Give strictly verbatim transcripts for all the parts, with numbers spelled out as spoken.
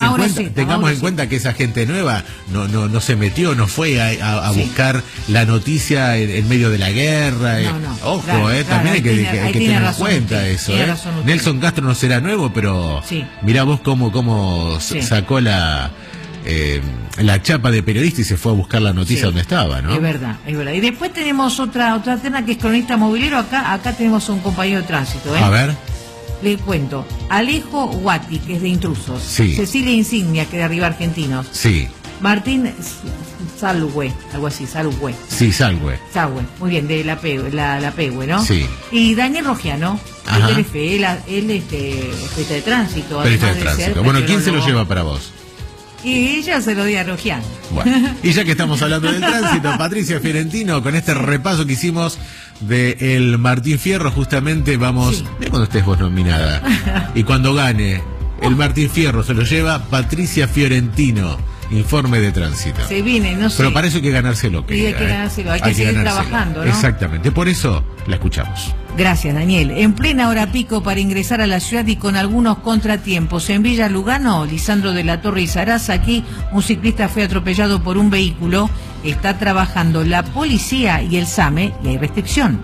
en ahora cuenta, sí, tengamos ahora en sí. cuenta que esa gente nueva no no no se metió, no fue a, a, a Sí. buscar la noticia en, en medio de la guerra. No, no, Ojo, claro, eh, claro, también hay ahí que, tiene- que- hay ahí que tiene tener en razón cuenta usted, eso. tiene eh. razón usted. Nelson Castro no será nuevo, pero Sí. mirá vos cómo, cómo Sí. sacó la eh, la chapa de periodista y se fue a buscar la noticia Sí, donde estaba, ¿no? Es verdad, es verdad. Y después tenemos otra otra terna que es cronista movilero. Acá acá tenemos un compañero de tránsito, ¿eh? A ver. Le cuento. Alejo Guati, que es de Intrusos. Sí. Cecilia Insignia, que es de Arriba Argentinos. Sí, Martín Salwe, algo así, Salwe. sí, Salwe. Salwe, muy bien, de la Pehue, la, la Pehue, ¿no? Sí. Y Daniel Rogiano, Ajá. de Telefe, él, él este, es periodista de tránsito. Periodista de además de ser tránsito. Bueno, ¿quién se lo meteorólogo. lleva para vos? Y ella se lo di a Rogiano. Bueno, y ya que estamos hablando del tránsito, Patricia Fiorentino, con este repaso que hicimos de el Martín Fierro, justamente vamos, Sí. mira cuando estés vos nominada, y cuando gane el Martín Fierro se lo lleva Patricia Fiorentino, informe de tránsito. Se viene, no sé. Pero para eso hay que ganárselo. Y hay que querida, ¿eh? ganárselo, hay que seguir trabajando, ¿no? Exactamente, por eso la escuchamos. Gracias, Daniel. En plena hora pico para ingresar a la ciudad y con algunos contratiempos. En Villa Lugano, Lisandro de la Torre y Sarasa, aquí un ciclista fue atropellado por un vehículo. Está trabajando la policía y el SAME y hay restricción.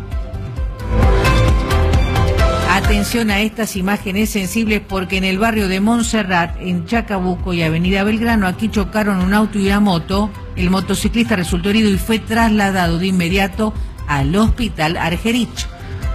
Atención a estas imágenes sensibles porque en el barrio de Montserrat, en Chacabuco y Avenida Belgrano, aquí chocaron un auto y una moto. El motociclista resultó herido y fue trasladado de inmediato al hospital Argerich.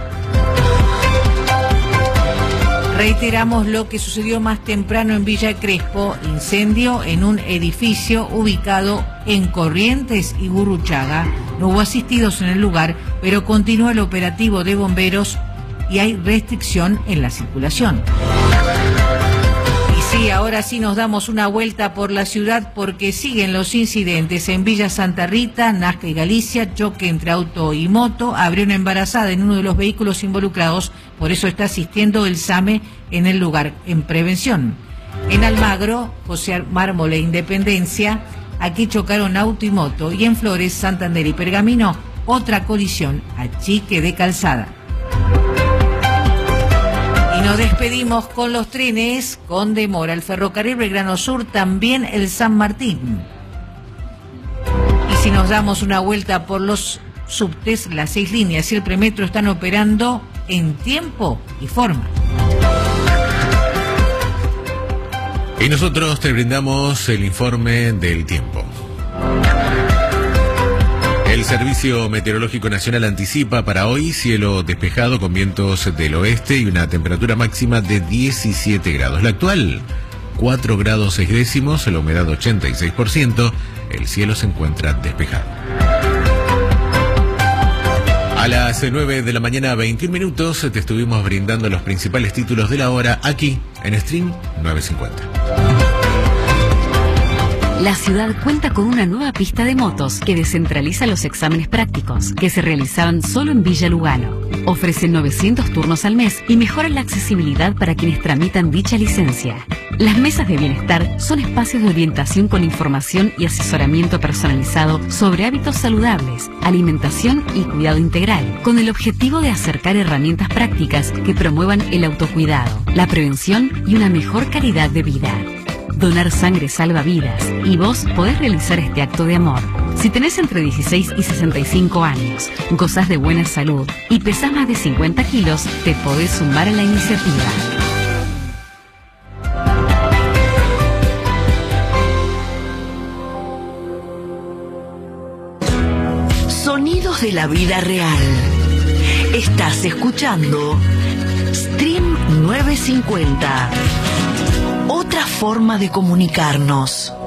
Reiteramos lo que sucedió más temprano en Villa Crespo, incendio en un edificio ubicado en Corrientes y Gurruchaga. No hubo asistidos en el lugar, pero continúa el operativo de bomberos y hay restricción en la circulación. Y sí, ahora sí nos damos una vuelta por la ciudad porque siguen los incidentes en Villa Santa Rita, Nazca y Galicia, choque entre auto y moto, abrió una embarazada en uno de los vehículos involucrados, por eso está asistiendo el SAME en el lugar, en prevención. En Almagro, José Mármol e Independencia, aquí chocaron auto y moto, y en Flores, Santander y Pergamino, otra colisión, achique de calzada. Y nos despedimos con los trenes, con demora. El ferrocarril Belgrano Sur, también el San Martín. Y si nos damos una vuelta por los subtes, las seis líneas y el premetro están operando en tiempo y forma. Y nosotros te brindamos el informe del tiempo. El Servicio Meteorológico Nacional anticipa para hoy cielo despejado con vientos del oeste y una temperatura máxima de diecisiete grados. La actual, cuatro grados seis décimos, la humedad ochenta y seis por ciento, el cielo se encuentra despejado. A las nueve de la mañana, veintiún minutos, te estuvimos brindando los principales títulos de la hora aquí en Stream nueve cincuenta. La ciudad cuenta con una nueva pista de motos que descentraliza los exámenes prácticos, que se realizaban solo en Villa Lugano. Ofrecen novecientos turnos al mes y mejoran la accesibilidad para quienes tramitan dicha licencia. Las mesas de bienestar son espacios de orientación con información y asesoramiento personalizado sobre hábitos saludables, alimentación y cuidado integral, con el objetivo de acercar herramientas prácticas que promuevan el autocuidado, la prevención y una mejor calidad de vida. Donar sangre salva vidas y vos podés realizar este acto de amor. Si tenés entre dieciséis y sesenta y cinco años, gozás de buena salud y pesás más de cincuenta kilos, te podés sumar a la iniciativa. Sonidos de la vida real. Estás escuchando Stream nueve cincuenta. Otra forma de comunicarnos.